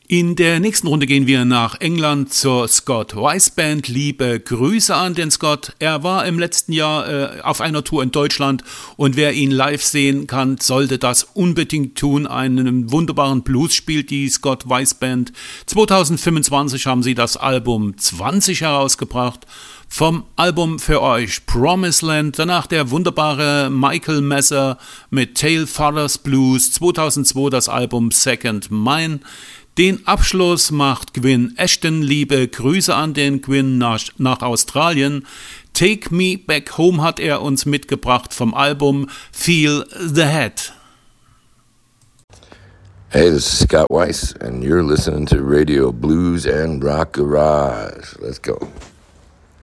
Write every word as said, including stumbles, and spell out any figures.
In der nächsten Runde gehen wir nach England zur Scott Weiss Band. Liebe Grüße an den Scott. Er war im letzten Jahr äh, auf einer Tour in Deutschland und wer ihn live sehen kann, sollte das unbedingt tun. Einen wunderbaren Blues spielt die Scott Weiss Band. zwanzig fünfundzwanzig haben sie das Album zwanzig herausgebracht. Vom Album für euch Promised Land, danach der wunderbare Michael Messer mit Tail Fathers Blues, zweitausendzwei das Album Second Mine. Den Abschluss macht Gwyn Ashton. Liebe Grüße an den Gwyn nach, nach Australien. Take Me Back Home hat er uns mitgebracht vom Album Feel the Head. Hey, this is Scott Weiss and you're listening to Radio Blues and Rock Garage. Let's go.